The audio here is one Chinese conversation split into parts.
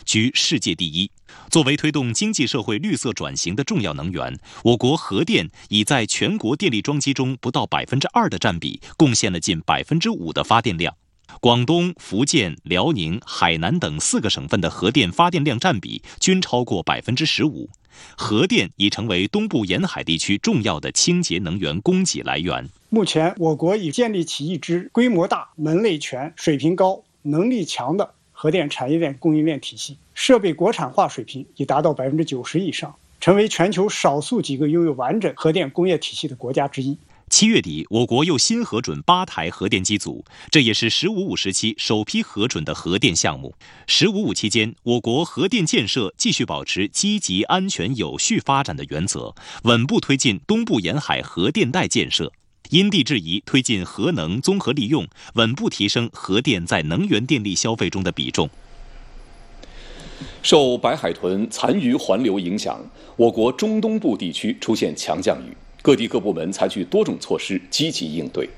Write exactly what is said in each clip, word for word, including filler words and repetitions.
居世界第一。作为推动经济社会绿色转型的重要能源，我国核电已在全国电力装机中不到百分之二的占比，贡献了近百分之五的发电量。广东、福建、辽宁、海南等四个省份的核电发电量占比均超过百分之十五。核电已成为东部沿海地区重要的清洁能源供给来源。 目前，我国已建立起一支规模大、门类全、水平高、能力强的核电产业链供应链体系，设备国产化水平已达到百分之九十以上，成为全球少数几个拥有完整核电工业体系的国家之一。 七月底，我国又新核准八台核电机组，这也是“十五五”时期首批核准的核电项目。“十五五”期间，我国核电建设继续保持积极、安全、有序发展的原则，稳步推进东部沿海核电带建设，因地制宜推进核能综合利用，稳步提升核电在能源电力消费中的比重。 受白海豚残余环流影响，我国中东部地区出现强降雨。各地各部门采取多种措施，积极应对。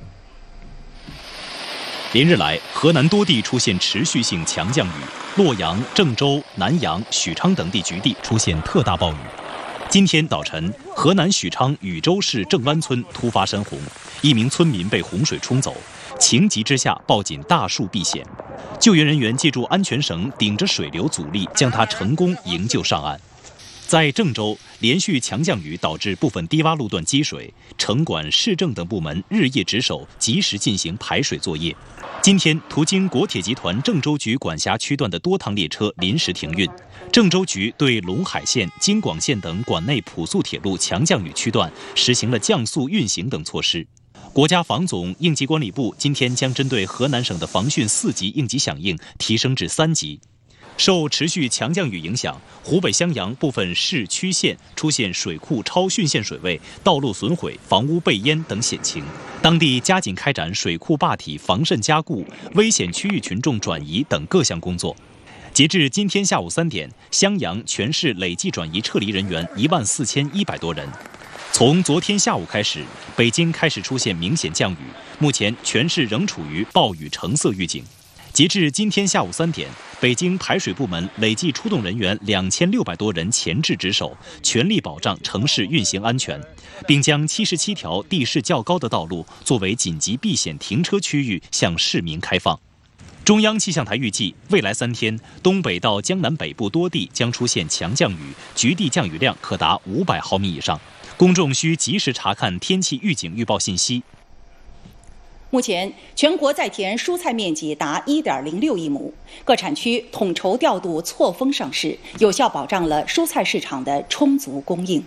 连日来，河南多地出现持续性强降雨，洛阳、郑州、南阳、许昌等地局地出现特大暴雨。今天早晨，河南许昌禹州市郑湾村突发山洪，一名村民被洪水冲走，情急之下抱紧大树避险。救援人员借助安全绳顶着水流阻力，将他成功营救上岸。在郑州，连续强降雨导致部分低洼路段积水，城管、市政等部门日夜值守，及时进行排水作业。今天，途经国铁集团郑州局管辖区段的多趟列车临时停运。郑州局对陇海线、京广线等管内普速铁路强降雨区段实行了降速运行等措施。国家防总应急管理部今天将针对河南省的防汛四级应急响应提升至三级。受持续强降雨影响，湖北襄阳部分市区县出现水库超汛限水位、道路损毁、房屋被淹等险情，当地加紧开展水库坝体防渗加固、危险区域群众转移等各项工作。截至今天下午三点，襄阳全市累计转移撤离人员一万四千一百多人。从昨天下午开始，北京开始出现明显降雨，目前全市仍处于暴雨橙色预警。截至今天下午三点，北京排水部门累计出动人员两千六百多人前置值守，全力保障城市运行安全，并将七十七条地势较高的道路作为紧急避险停车区域向市民开放。中央气象台预计，未来三天，东北到江南北部多地将出现强降雨，局地降雨量可达五百毫米以上。公众需及时查看天气预警预报信息。 目前，全国在田蔬菜面积达 一点零六亿亩，各产区统筹调度错峰上市，有效保障了蔬菜市场的充足供应。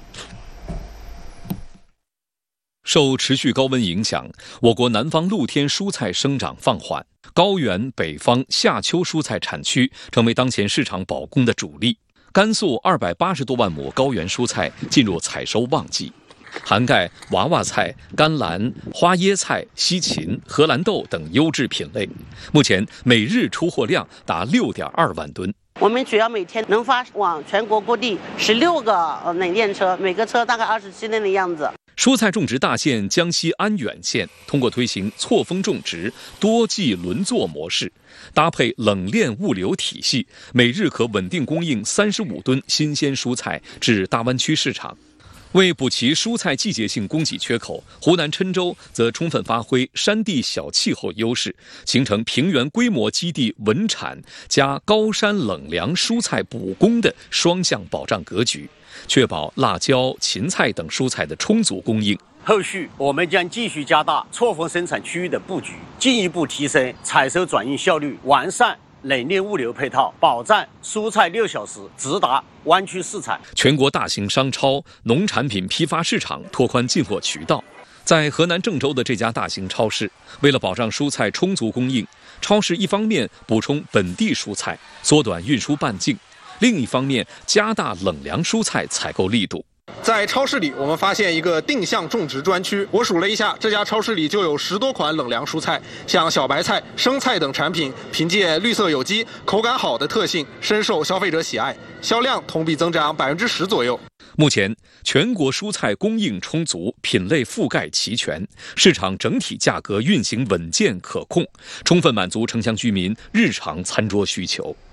受持续高温影响，我国南方露天蔬菜生长放缓，高原、北方夏秋蔬菜产区成为当前市场保供的主力。甘肃二百八十多万亩高原蔬菜进入采收旺季，涵盖娃娃菜、甘蓝、花椰菜、西芹、荷兰豆等优质品类，目前每日出货量达 六点二万吨。 我们主要每天能发往全国各地十六个冷链车，每个车大概二十七吨的样子。 蔬菜种植大县江西安远县通过推行错峰种植、多季轮作模式，搭配冷链物流体系，每日可稳定供应三十五吨新鲜蔬菜至大湾区市场。为补齐蔬菜季节性供给缺口，湖南郴州则充分发挥山地小气候优势，形成平原规模基地稳产加高山冷凉蔬菜补供的双向保障格局，确保辣椒、芹菜等蔬菜的充足供应。 后续我们将继续加大错峰生产区域的布局，进一步提升采收转运效率，完善冷链物流配套，保障蔬菜六小时直达湾区市场。 全国大型商超、农产品批发市场拓宽进货渠道。在河南郑州的这家大型超市，为了保障蔬菜充足供应，超市一方面补充本地蔬菜，缩短运输半径，另一方面加大冷凉蔬菜采购力度。 在超市里，我们发现一个定向种植专区。我数了一下，这家超市里就有十多款冷凉蔬菜，像小白菜、生菜等产品，凭借绿色有机、口感好的特性，深受消费者喜爱，销量同比增长百分之十左右。 目前，全国蔬菜供应充足，品类覆盖齐全，市场整体价格运行稳健可控，充分满足城乡居民日常餐桌需求。